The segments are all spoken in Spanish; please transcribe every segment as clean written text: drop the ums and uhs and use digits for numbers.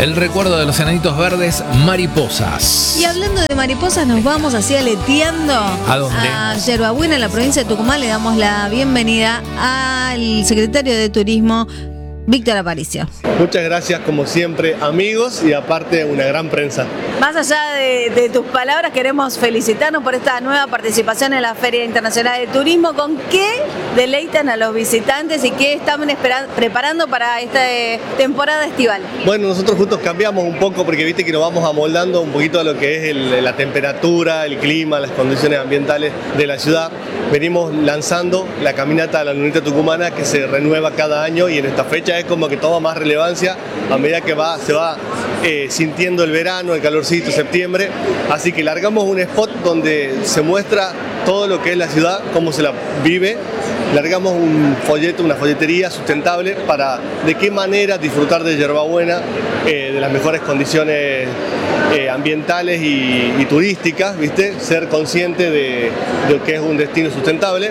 el recuerdo de los enanitos verdes, Mariposas. Y hablando de mariposas, nos vamos así aleteando. ¿A dónde? A Yerbabuena, en la provincia de Tucumán. Le damos la bienvenida al secretario de Turismo, Víctor Aparicio. Muchas gracias, como siempre, amigos, y aparte una gran prensa. Más allá de tus palabras, queremos felicitarnos por esta nueva participación en la Feria Internacional de Turismo. ¿Con qué deleitan a los visitantes y qué están preparando para esta temporada estival? Bueno, nosotros juntos cambiamos un poco porque viste que nos vamos amoldando un poquito a lo que es la temperatura, el clima, las condiciones ambientales de la ciudad. Venimos lanzando la caminata de la Lunita Tucumana, que se renueva cada año, y en esta fecha es como que toma más relevancia a medida que se va sintiendo el verano, el calorcito, septiembre. Así que largamos un spot donde se muestra todo lo que es la ciudad, cómo se la vive. Largamos un folleto, una folletería sustentable para de qué manera disfrutar de Yerbabuena, de las mejores condiciones ambientales y turísticas, ¿viste? Ser consciente de lo que es un destino sustentable.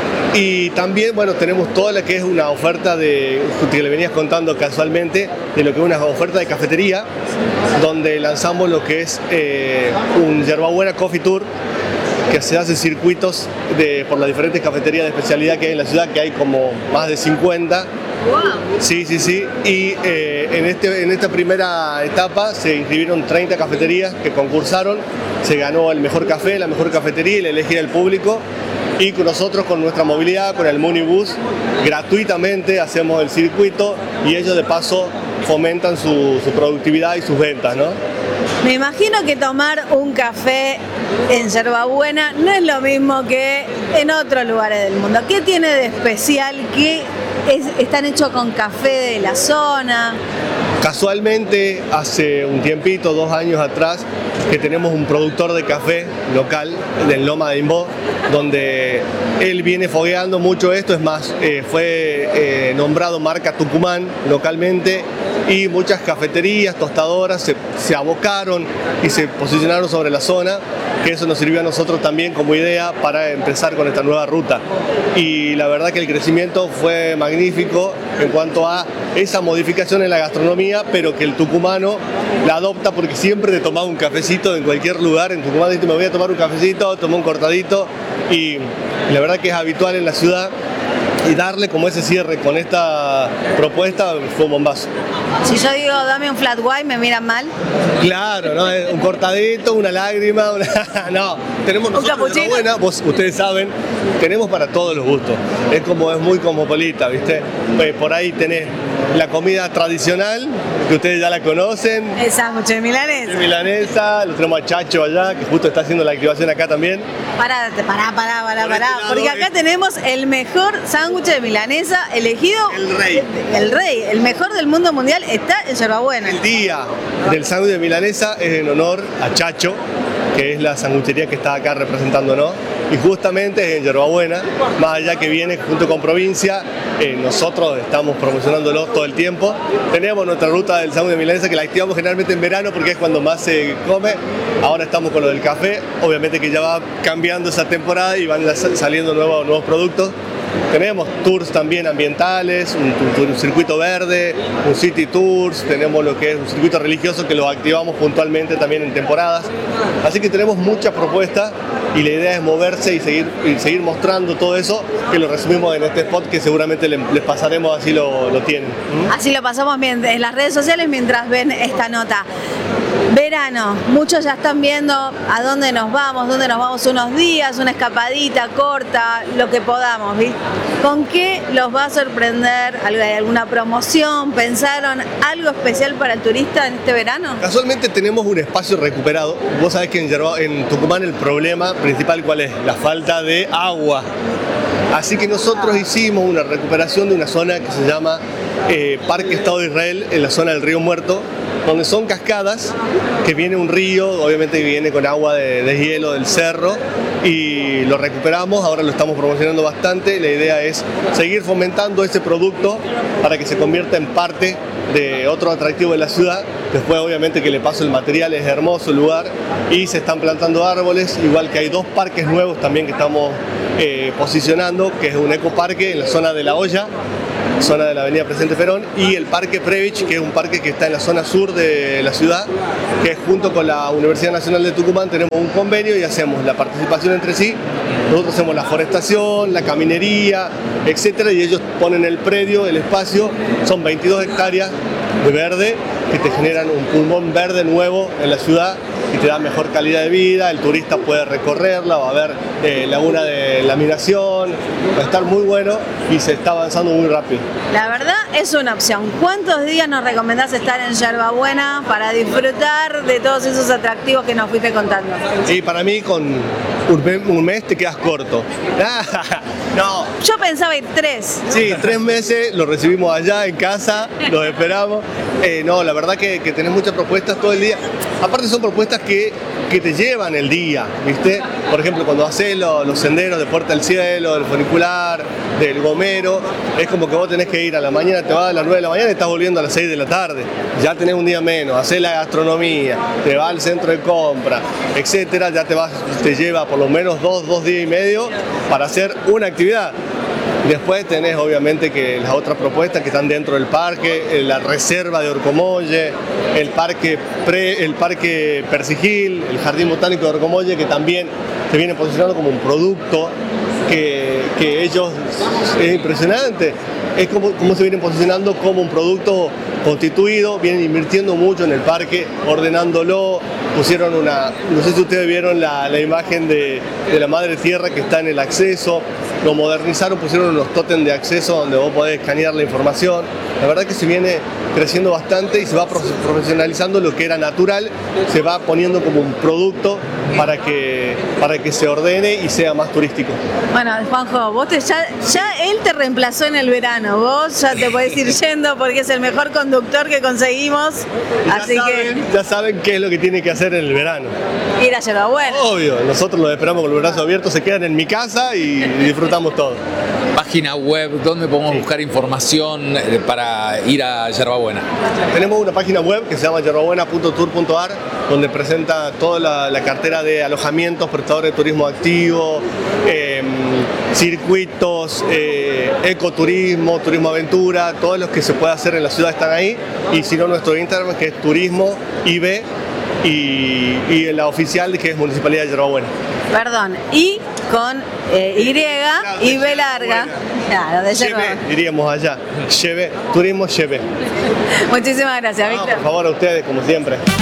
Y también, bueno, tenemos toda la que es una oferta que le venías contando casualmente, de lo que es una oferta de cafetería, donde lanzamos lo que es un Yerbabuena Coffee Tour, que se hace circuitos por las diferentes cafeterías de especialidad que hay en la ciudad, que hay como más de 50. ¡Wow! Sí. Y en esta primera etapa se inscribieron 30 cafeterías que concursaron. Se ganó el mejor café, la mejor cafetería y la elegida del público. Y con nosotros, con nuestra movilidad, con el Munibus, gratuitamente hacemos el circuito y ellos de paso fomentan su productividad y sus ventas, ¿no? Me imagino que tomar un café en Yerbabuena no es lo mismo que en otros lugares del mundo. ¿Qué tiene de especial? ¿Qué están hechos con café de la zona? Casualmente, hace un tiempito, 2 años atrás, que tenemos un productor de café local del Loma de Imbó, donde él viene fogueando mucho esto. Es más, fue nombrado marca Tucumán localmente, y muchas cafeterías, tostadoras se abocaron y se posicionaron sobre la zona, que eso nos sirvió a nosotros también como idea para empezar con esta nueva ruta. Y la verdad que el crecimiento fue magnífico en cuanto a esa modificación en la gastronomía, pero que el tucumano la adopta, porque siempre te tomaba un cafecito en cualquier lugar. En Tucumán dice, me voy a tomar un cafecito, tomé un cortadito, y la verdad que es habitual en la ciudad. Y darle como ese cierre con esta propuesta fue un bombazo. Si yo digo, dame un flat white, ¿me miran mal? Claro, ¿no? Un cortadito, una lágrima, no. Tenemos nosotros una buena, ustedes saben, tenemos para todos los gustos. Es muy cosmopolita, ¿viste? Por ahí tenés la comida tradicional, que ustedes ya la conocen. El sándwich de milanesa. Milanesa, lo tenemos a Chacho allá, que justo está haciendo la activación acá también. Pará, porque acá tenemos el mejor sándwich de milanesa elegido. El rey, el mejor del mundo mundial está en Yerbabuena. El día del sándwich de milanesa es en honor a Chacho, que es la sanguchería que está acá representándonos, y justamente es en Yerbabuena, más allá que viene junto con provincia. Nosotros estamos promocionándolo todo el tiempo. Tenemos nuestra ruta del sándwich de milanesa, que la activamos generalmente en verano porque es cuando más se come. Ahora estamos con lo del café, obviamente que ya va cambiando esa temporada y van saliendo nuevos productos. Tenemos tours también ambientales, un circuito verde, un city tours, tenemos lo que es un circuito religioso que lo activamos puntualmente también en temporadas. Así que tenemos muchas propuestas y la idea es moverse y seguir mostrando todo eso, que lo resumimos en este spot que seguramente les pasaremos, así lo tienen. Así lo pasamos bien en las redes sociales mientras ven esta nota. Verano, muchos ya están viendo a dónde nos vamos unos días, una escapadita corta, lo que podamos, ¿viste? ¿Con qué los va a sorprender? ¿Hay alguna promoción? ¿Pensaron algo especial para el turista en este verano? Casualmente tenemos un espacio recuperado. Vos sabés que en Tucumán el problema principal, ¿cuál es? La falta de agua. Así que nosotros hicimos una recuperación de una zona que se llama Parque Estado de Israel, en la zona del Río Muerto, donde son cascadas, que viene un río, obviamente viene con agua de hielo del cerro, y lo recuperamos. Ahora lo estamos promocionando bastante. La idea es seguir fomentando ese producto para que se convierta en parte de otro atractivo de la ciudad. Después, obviamente, que le paso el material, es hermoso el lugar, y se están plantando árboles, igual que hay 2 parques nuevos también que estamos posicionando, que es un ecoparque en la zona de La Olla, zona de la avenida Presidente Perón, y el Parque Previch, que es un parque que está en la zona sur de la ciudad, que junto con la Universidad Nacional de Tucumán tenemos un convenio y hacemos la participación entre sí. Nosotros hacemos la forestación, la caminería, etcétera, y ellos ponen el predio, el espacio, son 22 hectáreas de verde que te generan un pulmón verde nuevo en la ciudad y te da mejor calidad de vida, el turista puede recorrerla, va a ver laguna de laminación, va a estar muy bueno y se está avanzando muy rápido. La verdad es una opción. ¿Cuántos días nos recomendás estar en Yerbabuena para disfrutar de todos esos atractivos que nos fuiste contando? Y para mí con un mes te quedas corto. No. Yo pensaba ir 3. Sí, 3 meses, lo recibimos allá en casa, los esperamos. No, la verdad que tenés muchas propuestas todo el día. Aparte son propuestas que te llevan el día, ¿viste? Por ejemplo, cuando haces los senderos de Puerta del Cielo, del funicular, del Gomero, es como que vos tenés que ir a la mañana, te vas a las 9 de la mañana y estás volviendo a las 6 de la tarde. Ya tenés un día menos, hacés la gastronomía, te vas al centro de compra, etcétera, ya te lleva por lo menos 2 días y medio para hacer una actividad. Después tenés obviamente que las otras propuestas que están dentro del parque, la reserva de Orcomolle, el parque Persigil, el jardín botánico de Orcomolle, que también se viene posicionando como un producto que ellos, es impresionante, es como se vienen posicionando como un producto constituido, vienen invirtiendo mucho en el parque, ordenándolo, pusieron no sé si ustedes vieron la imagen de la Madre Tierra que está en el acceso, lo modernizaron, pusieron unos tótems de acceso donde vos podés escanear la información. La verdad que se viene creciendo bastante y se va profesionalizando lo que era natural, se va poniendo como un producto para que se ordene y sea más turístico. Bueno, Juanjo, vos ya él te reemplazó en el verano, vos ya te podés ir yendo porque es el mejor conductor que conseguimos, Ya saben qué es lo que tienen que hacer en el verano. Ir a Yerbabuena. Obvio, nosotros los esperamos con los brazos abiertos, se quedan en mi casa y disfrutamos todo. Página web, ¿dónde podemos buscar información para ir a Yerbabuena? Tenemos una página web que se llama yerbabuena.tour.ar, donde presenta toda la cartera de alojamientos, prestadores de turismo activo, circuitos, ecoturismo, turismo aventura, todos los que se puede hacer en la ciudad están ahí, y si no nuestro Instagram que es turismo IB y la oficial que es Municipalidad de Yerbabuena. Perdón, y con y B larga. Claro, de Yerbabuena. Diríamos allá, turismo lleve. Muchísimas gracias, Víctor. Por favor, a ustedes, como siempre.